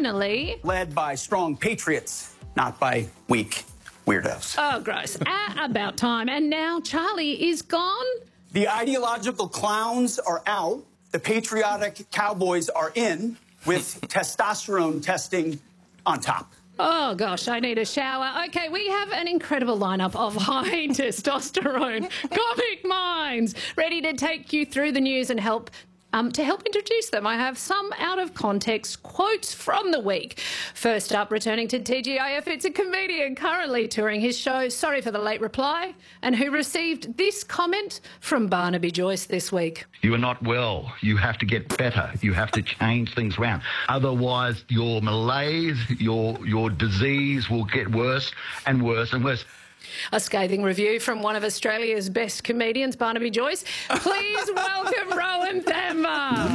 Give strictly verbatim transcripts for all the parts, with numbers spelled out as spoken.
finally... Led by strong patriots, not by weak weirdos. Oh, gross. Ah, about time. And now Charlie is gone? The ideological clowns are out. The patriotic cowboys are in, with testosterone testing on top. Oh, gosh, I need a shower. OK, we have an incredible lineup of high testosterone comic minds ready to take you through the news and help Um, to help introduce them, I have some out-of-context quotes from the week. First up, returning to T G I F, it's a comedian currently touring his show, sorry for the late reply, and who received this comment from Barnaby Joyce this week. You are not well. You have to get better. You have to change things around. Otherwise, your malaise, your, your disease will get worse and worse and worse. A scathing review from one of Australia's best comedians, Barnaby Joyce. Please welcome Rowan Thamma.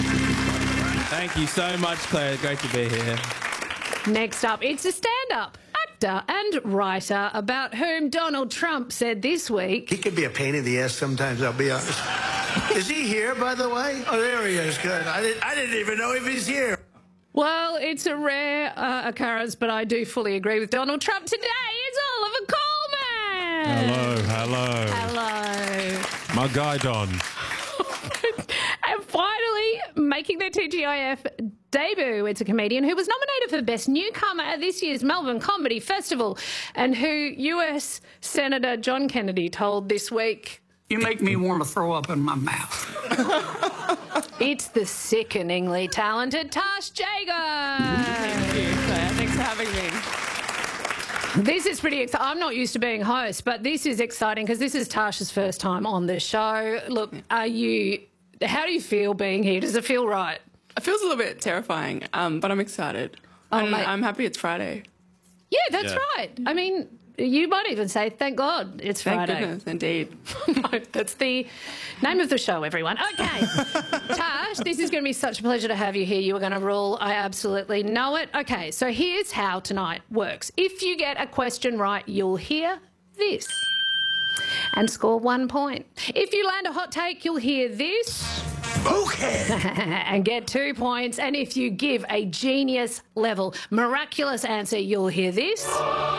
Thank you so much, Claire. Great to be here. Next up, it's a stand-up actor and writer about whom Donald Trump said this week... He could be a pain in the ass sometimes, I'll be honest. Is he here, by the way? Oh, there he is. Good. I didn't, I didn't even know if he's here. Well, it's a rare uh, occurrence, but I do fully agree with Donald Trump. Today, it's Oliver Coleman. Hello, hello. Hello. My guy, Don. And finally, making their T G I F debut, it's a comedian who was nominated for Best Newcomer at this year's Melbourne Comedy Festival and who U S Senator John Kennedy told this week... You make me want to throw up in my mouth. It's the sickeningly talented Tash Jager. Thank you, Claire. Thanks for having me. This is pretty exciting. I'm not used to being host, but this is exciting because this is Tash's first time on the show. Look, are you... How do you feel being here? Does it feel right? It feels a little bit terrifying, um, but I'm excited. Oh, I'm, mate. I'm happy it's Friday. Yeah, that's Yeah. right. I mean... You might even say, thank God it's Thank Friday. goodness, indeed. That's the name of the show, everyone. OK. Tash, this is going to be such a pleasure to have you here. You are going to rule. I absolutely know it. OK, so here's how tonight works. If you get a question right, you'll hear this and score one point. If you land a hot take, you'll hear this... Okay. and get two points. And if you give a genius level, miraculous answer, you'll hear this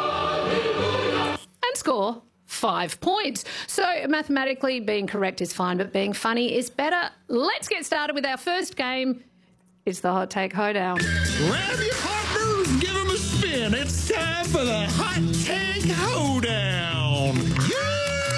and score five points. So mathematically, being correct is fine, but being funny is better. Let's get started with our first game. It's the Hot Take Hoedown. Grab your partners, give them a spin. It's time for the Hot Take Hoedown. Yeah!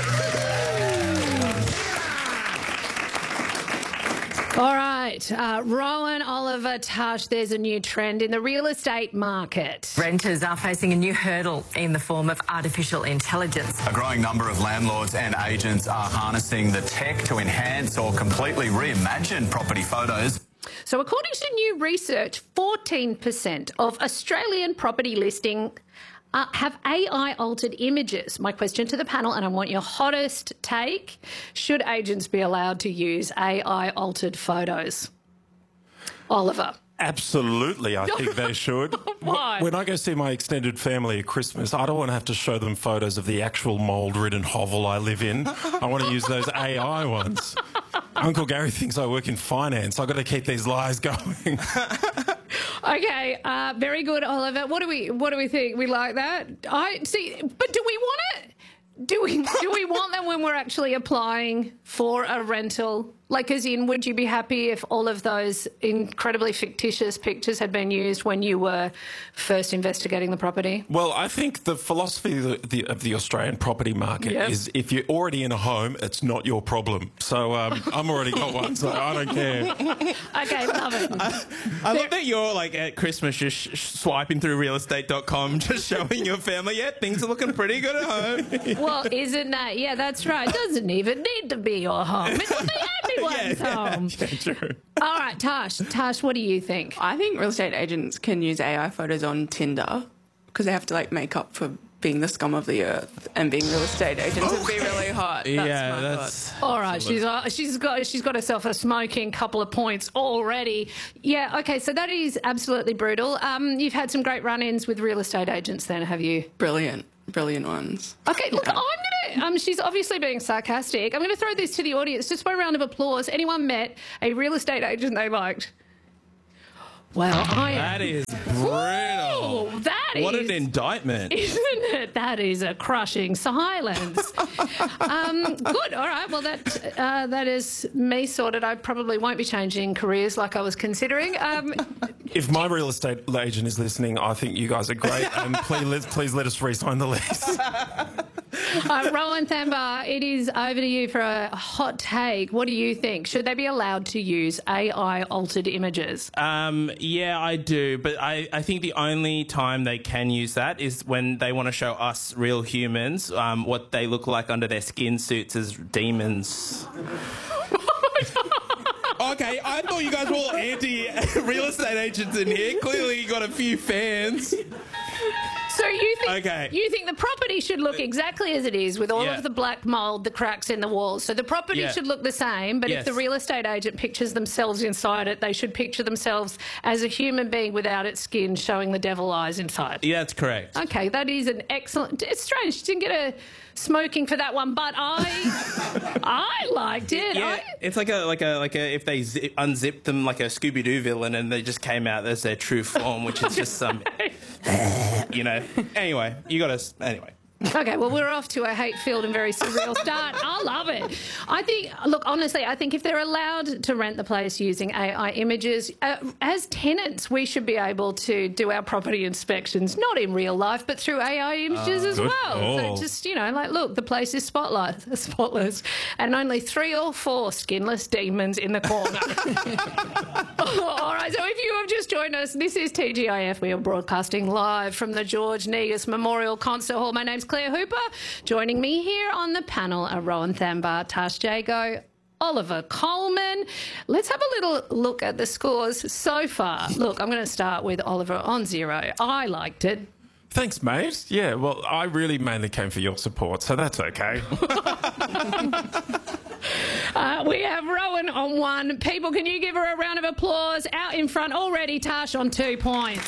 All right, uh, Rowan, Oliver, Tash, there's a new trend in the real estate market. Renters are facing a new hurdle in the form of artificial intelligence. A growing number of landlords and agents are harnessing the tech to enhance or completely reimagine property photos. So according to new research, fourteen percent of Australian property listing Uh, have A I-altered images. My question to the panel, and I want your hottest take, should agents be allowed to use A I-altered photos? Oliver. Absolutely, I think they should. Why? When I go see my extended family at Christmas, I don't want to have to show them photos of the actual mould-ridden hovel I live in. I want to use those A I ones. Uncle Gary thinks I work in finance. I've got to keep these lies going. Okay, uh, very good, Oliver. What do we what do we think? We like that? I see, but do we want it? Do we do we want them when we're actually applying for a rental? Like, as in, would you be happy if all of those incredibly fictitious pictures had been used when you were first investigating the property? Well, I think the philosophy of the, the, of the Australian property market Yep. is if you're already in a home, it's not your problem. So um, I'm already got one, so I don't care. Okay, love it. I, I love that you're like at Christmas just sh- swiping through real estate dot com, just showing your family, yeah, things are looking pretty good at home. Well, isn't that? Yeah, that's right. It doesn't even need to be your home. It's the everyone's yeah, home. Yeah, true. All right, Tash. Tash, what do you think? I think real estate agents can use A I photos on Tinder because they have to like make up for being the scum of the earth and being real estate agents and be really hot. That's yeah, my that's... thought. All right, she's uh, she's got she's got herself a smoking couple of points already. Yeah, okay, so that is absolutely brutal. Um, you've had some great run-ins with real estate agents, then, have you? Brilliant, brilliant ones. Okay, look, I'm gonna. Um, she's obviously being sarcastic. I'm going to throw this to the audience. Just one round of applause. Anyone met a real estate agent they liked? Well, I am. That is Brutal. Ooh, that What is- an indictment. Isn't it? That is a crushing silence. um, good. All right. Well, that uh, that is me sorted. I probably won't be changing careers like I was considering. Um, If my real estate agent is listening, I think you guys are great, and please, let- please let us re-sign the lease. uh, Rowan Thambar, it is over to you for a hot take. What do you think? Should they be allowed to use A I-altered images? Um, yeah, I do. But I, I think the only time they can use that is when they want to show us real humans um, what they look like under their skin suits as demons. Okay, I thought you guys were all anti-real estate agents in here. Clearly you got a few fans. So you think Okay. you think the property should look exactly as it is, with all Yeah. of the black mould, the cracks in the walls. So the property Yeah. should look the same, but Yes. if the real estate agent pictures themselves inside it, they should picture themselves as a human being without its skin, showing the devil eyes inside. Yeah, that's correct. Okay, that is an excellent. It's strange you didn't get a smoking for that one, but I I liked it. Yeah, I, it's like a like a like a if they zip, unzipped them like a Scooby Doo villain and they just came out as their true form, which is just some, you know. Anyway, you got us. Anyway. Okay, well, we're off to a hate-filled and very surreal start. I love it. I think, look, honestly, I think if they're allowed to rent the place using A I images, uh, as tenants, we should be able to do our property inspections, not in real life, but through A I images Uh, as good well. call. So just, you know, like, look, the place is spotlight, spotless, and only three or four skinless demons in the corner. All right, so if you have just joined us, this is T G I F. We are broadcasting live from the George Negus Memorial Concert Hall. My name's Claire Hooper. Joining me here on the panel are Rowan Thambar, Tash Jago, Oliver Coleman. Let's have a little look at the scores so far. Look, I'm going to start with Oliver on zero. I liked it. Thanks, mate. Yeah, well, I really mainly came for your support, so that's okay. Uh, we have Rowan on one. People, can you give her a round of applause? Out in front already, Tash on two points.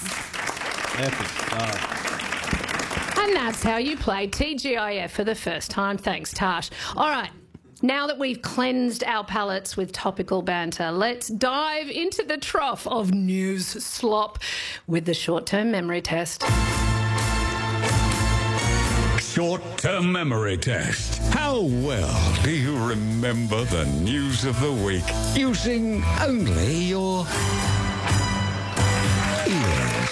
And that's how you play T G I F for the first time. Thanks, Tash. All right. Now that we've cleansed our palates with topical banter, let's dive into the trough of news slop with the short-term memory test. Short-term memory test. How well do you remember the news of the week using only your ears?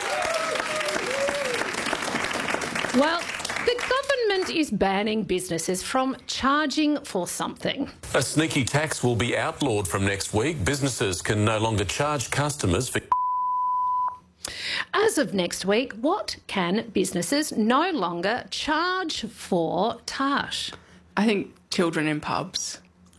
Well, the government is banning businesses from charging for something. A sneaky tax will be outlawed from next week. Businesses can no longer charge customers for... As of next week, what can businesses no longer charge for, Tash? I think children in pubs.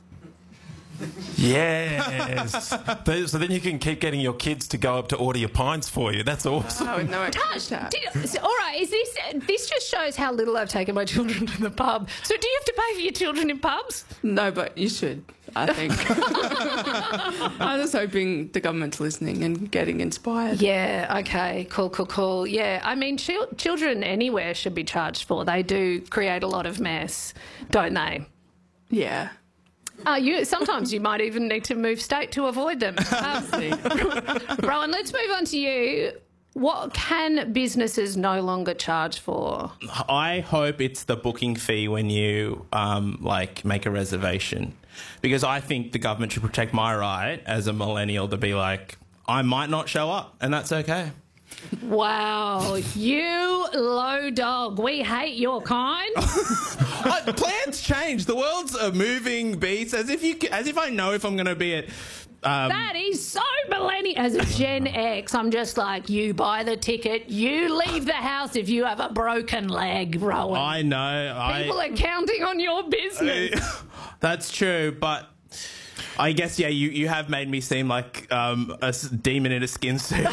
Yes. Th- so then you can keep getting your kids to go up to order your pints for you. That's awesome. Oh, no, Tash, did, so, all right, is this this just shows how little I've taken my children to the pub. So do you have to pay for your children in pubs? No, but you should, I think. I'm just hoping the government's listening and getting inspired. Yeah, okay, cool, cool, cool. Yeah, I mean, chil- children anywhere should be charged for. They do create a lot of mess, don't they? Yeah. Uh, you, sometimes you might even need to move state to avoid them. Um, Rowan, let's move on to you. What can businesses no longer charge for? I hope it's the booking fee when you um, like make a reservation, because I think the government should protect my right as a millennial to be like, I might not show up, and that's okay. Wow, you low dog. We hate your kind. Uh, plans change. The world's a moving beast. As if you, as if I know if I'm going to be at. Um, That is so millennial. As a Gen X, I'm just like, you buy the ticket, you leave the house if you have a broken leg, Rowan. I know. People I, are counting on your business. That's true, but I guess, yeah, you, you have made me seem like um, a s- demon in a skin suit.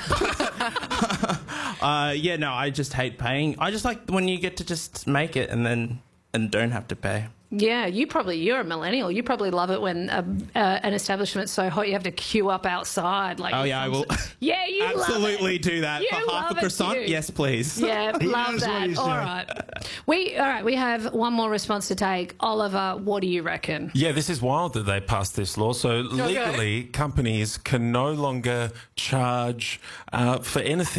uh, yeah, no, I just hate paying. I just like when you get to just make it and then and don't have to pay. Yeah, you probably, you're a millennial. You probably love it when uh, uh, an establishment's so hot you have to queue up outside. Like, Oh, yeah, I will. Yeah, you love Absolutely it. do that. You For half love a it croissant? too. Yes, please. Yeah, He love knows what that. he's All doing. right. We, all right, we have one more response to take. Oliver, what do you reckon? Yeah, this is wild that they passed this law. So legally, companies can no longer charge uh, for anything